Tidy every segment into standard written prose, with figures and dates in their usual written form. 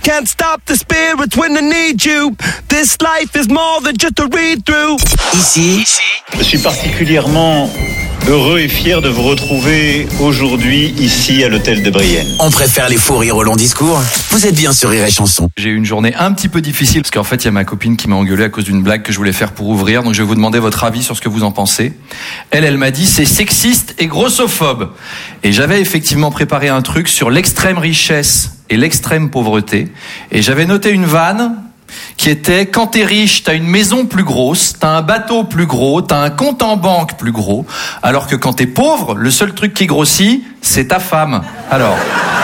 Can't stop the spirit when I need you. This life is more than just a read-through. Ici, je suis particulièrement heureux et fier de vous retrouver aujourd'hui ici à l'hôtel de Brienne. On préfère les faux rires au long discours. Vous êtes bien sur Rire et Chanson. J'ai eu une journée un petit peu difficile parce qu'en fait il y a ma copine qui m'a engueulé à cause d'une blague que je voulais faire pour ouvrir. Donc je vais vous demander votre avis sur ce que vous en pensez. Elle m'a dit c'est sexiste et grossophobe. Et j'avais effectivement préparé un truc sur l'extrême richesse et l'extrême pauvreté. Et j'avais noté une vanne qui était quand t'es riche, t'as une maison plus grosse, t'as un bateau plus gros, t'as un compte en banque plus gros, alors que quand t'es pauvre, le seul truc qui grossit, c'est ta femme. Alors...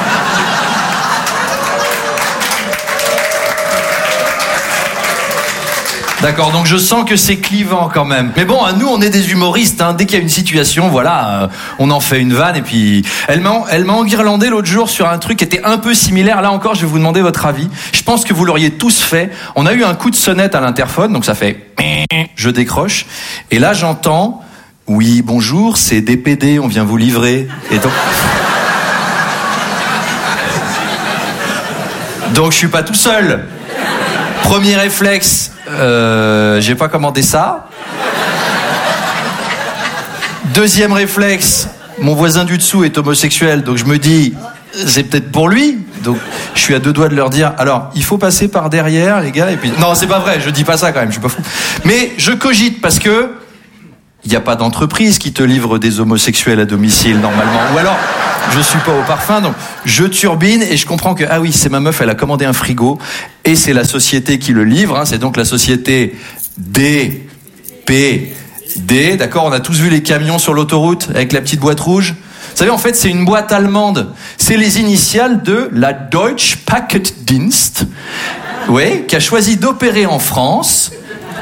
D'accord, donc je sens que c'est clivant quand même. Mais bon, nous on est des humoristes, hein. Dès qu'il y a une situation, voilà, on en fait une vanne. Et puis, elle m'a enguirlandé l'autre jour sur un truc qui était un peu similaire. Là encore, je vais vous demander votre avis. Je pense que vous l'auriez tous fait. On a eu un coup de sonnette à l'interphone, donc ça fait... Je décroche. Et là, j'entends... Oui, bonjour, c'est DPD, on vient vous livrer. Et donc je suis pas tout seul. Premier réflexe... j'ai pas commandé ça. Deuxième réflexe, mon voisin du dessous est homosexuel, donc je me dis, c'est peut-être pour lui. Donc je suis à deux doigts de leur dire, alors il faut passer par derrière les gars. Et puis non, c'est pas vrai, je dis pas ça quand même, je suis pas fou. Mais je cogite parce que il y a pas d'entreprise qui te livre des homosexuels à domicile normalement. Ou alors je suis pas au parfum, donc je turbine et je comprends que ah oui, c'est ma meuf, elle a commandé un frigo et c'est la société qui le livre, hein, c'est donc la société DPD, d'accord, on a tous vu les camions sur l'autoroute avec la petite boîte rouge. Vous savez, en fait, c'est une boîte allemande. C'est les initiales de la Deutsche Paketdienst, oui, qui a choisi d'opérer en France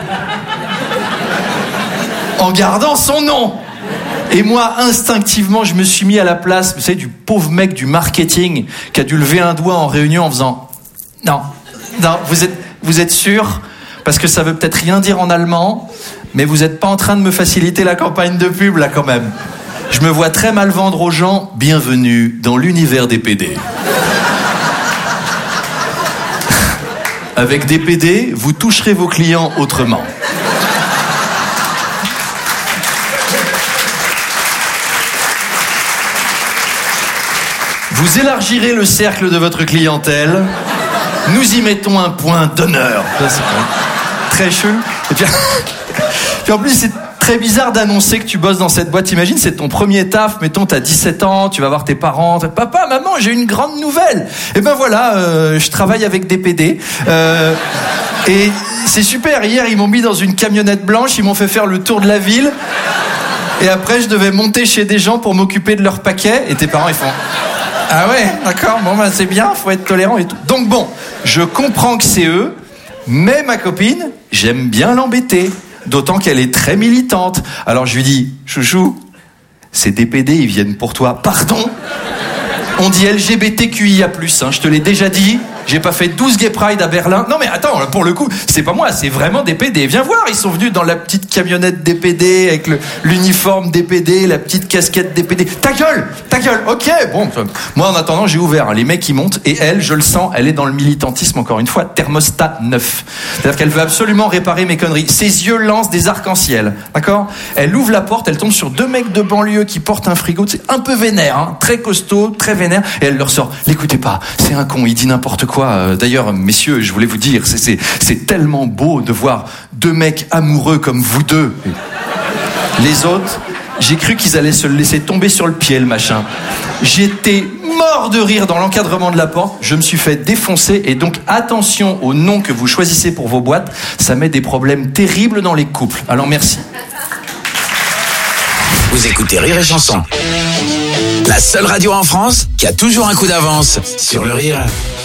en gardant son nom. Et moi, instinctivement, je me suis mis à la place, vous savez, du pauvre mec du marketing qui a dû lever un doigt en réunion en faisant « Non, vous êtes sûr ? Parce que ça veut peut-être rien dire en allemand, mais vous n'êtes pas en train de me faciliter la campagne de pub, là, quand même. Je me vois très mal vendre aux gens « Bienvenue dans l'univers des PD ». Avec des PD, vous toucherez vos clients autrement. Vous élargirez le cercle de votre clientèle. Nous y mettons un point d'honneur. C'est très chelou. Et puis en plus, c'est très bizarre d'annoncer que tu bosses dans cette boîte. Imagine, c'est ton premier taf. Mettons, t'as 17 ans, tu vas voir tes parents. Papa, maman, j'ai une grande nouvelle. Et ben voilà, je travaille avec des PD. Et c'est super. Hier, ils m'ont mis dans une camionnette blanche. Ils m'ont fait faire le tour de la ville. Et après, je devais monter chez des gens pour m'occuper de leurs paquets. Et tes parents, ils font... Ah ouais, d'accord, bon ben c'est bien, faut être tolérant et tout. Donc bon, je comprends que c'est eux, mais ma copine, j'aime bien l'embêter, d'autant qu'elle est très militante. Alors je lui dis, chouchou, ces DPD, ils viennent pour toi. Pardon ? On dit LGBTQIA+, hein, je te l'ai déjà dit. J'ai pas fait 12 Gay Pride à Berlin. Non mais attends, pour le coup, c'est pas moi, c'est vraiment des PD. Viens voir, ils sont venus dans la petite camionnette des PD, avec l'uniforme des PD, la petite casquette des PD. Ta gueule, ok, bon. Moi en attendant, j'ai ouvert, hein, les mecs ils montent, et elle, je le sens, elle est dans le militantisme, encore une fois, thermostat 9. C'est-à-dire qu'elle veut absolument réparer mes conneries. Ses yeux lancent des arcs-en-ciel, d'accord ? Elle ouvre la porte, elle tombe sur deux mecs de banlieue qui portent un frigo, c'est un peu vénère, hein, très costaud, très vénère, et elle leur sort, l'écoutez pas, c'est un con, il dit n'importe quoi. D'ailleurs, messieurs, je voulais vous dire, c'est tellement beau de voir deux mecs amoureux comme vous deux. Les autres, j'ai cru qu'ils allaient se le laisser tomber sur le pied, le machin. J'étais mort de rire dans l'encadrement de la porte. Je me suis fait défoncer. Et donc, attention au nom que vous choisissez pour vos boîtes. Ça met des problèmes terribles dans les couples. Alors, merci. Vous écoutez Rire et Chanson. La seule radio en France qui a toujours un coup d'avance sur le rire.